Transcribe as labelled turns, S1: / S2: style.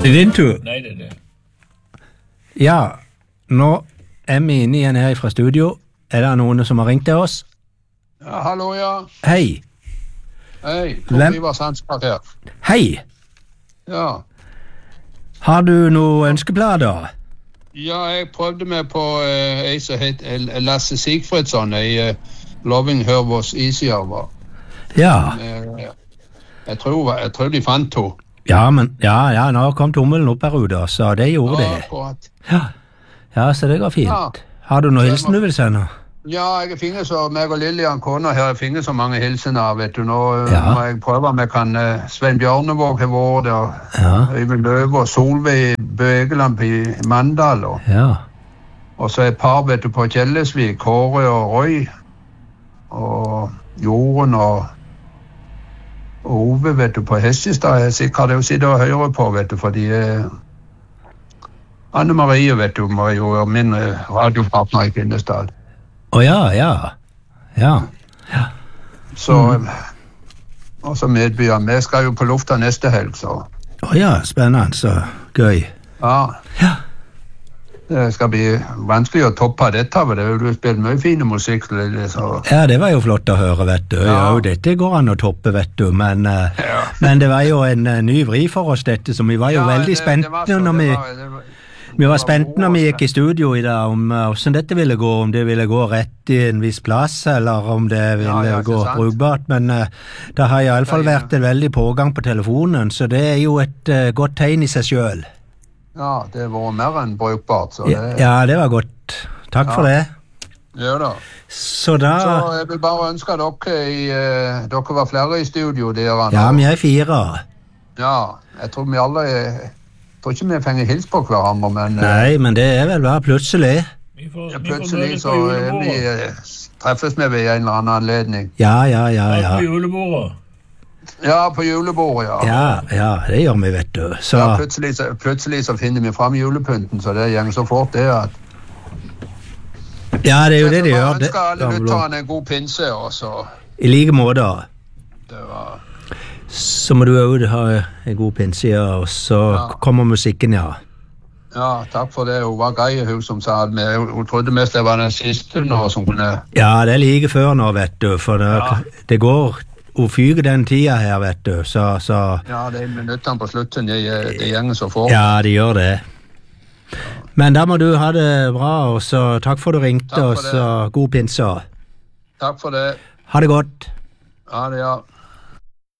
S1: Det din tur.
S2: Nei, det er det.
S1: Ja, nå er vi inne igjen her fra studio. Er det noen som har ringt til oss?
S3: Ja, hallo, ja.
S1: Hei.
S3: Hei,
S1: Hvem?
S3: Tor Ivar Sandsmark her.
S1: Hei.
S3: Ja.
S1: Har du noe ønskeplader?
S3: Ja, jeg prøvde meg på ei som het Lasse Sigfridsson, Loving Her Was Easier.
S1: Ja.
S3: Jeg tror de fant to.
S1: Ja, men ja, nå kom tommelen opp her ute, så det gjorde det.
S3: Akkurat.
S1: Ja, så det går fint.
S3: Ja.
S1: Har du noe hilsen du vil sende?
S3: Ja, jeg finner så, meg og Lillian, kona her, jeg finner så mange hilsener, vet du. Nå
S1: Ja.
S3: må jeg prøve om jeg kan Svein Bjørnevåg har vært der,
S1: Ja.
S3: Øyvind Løve og Solveig Bøgeland i Mandal, og så et par, vet du, på Kjellesvik, Kåre og Roy, og Jorunn og Ove, vet du, på Hestestad. Jeg sikkert jo sitte og høre på, vet du, fordi Anne Marie, vet du, var jo min radiopartner i Kvinnestad.
S1: Ja.
S3: Så, og så medbyr vi skal jo på lufta neste helg, så
S1: Ja, spennende, så gøy.
S3: ja.
S1: Ja.
S3: Det skal bli vanskelig å toppe dette, for det er jo du spiller mye fine musikk, Lille, så
S1: Ja, det var jo flott å høre, vet du. Ja, jo, dette går an å toppe, vet du, men det var jo en ny vri for oss dette, så vi var jo veldig spente når vi var spente når vi gikk i studio i dag om hvordan dette ville gå, om det ville gå rett i en viss plass, eller om det ville gå brukbart, men det har i alle fall vært en veldig pågang på telefonen, så det er jo et godt tegn i seg selv.
S3: Ja, det var mer enn brukbart, så det...
S1: Ja, det var godt. Takk for det.
S3: Ja da.
S1: Så da...
S3: Så jeg vil bare ønske dere var flere i studio der.
S1: Ja, vi er 4.
S3: Ja, jeg tror vi alle... Jeg tror ikke vi fenger hils på hverandre, men...
S1: Nei, men det er vel bare plutselig.
S3: Plutselig så vi treffes vi ved en eller annen anledning.
S1: Ja.
S2: På julebordet.
S3: Ja, på julebordet, ja.
S1: Ja, det gjør vi, vet du. Så...
S3: Ja, plutselig så finner vi frem julepynten, så det gjenger så fort det at...
S1: Ja, det er jo det de gjør.
S3: Jeg ønsker alle lytterne en god pinse, og så...
S1: I like måte.
S3: Det var...
S1: Så må du jo ha en god pinse, og så kommer musikken, ja.
S3: Ja, takk for det. Hun var grei, hun som sa at hun trodde mest det var den siste nå som kunne...
S1: Ja, det er like før nå, vet du, for det går... Hun fyger den tida her, vet du, så...
S3: Ja, det er minuttene på slutten, det gjenger så fort.
S1: Ja, de gjør det. Men da må du ha det bra, og så takk for du ringte, og så god pinse.
S3: Takk for det.
S1: Ha det godt.
S3: Ha det, ja.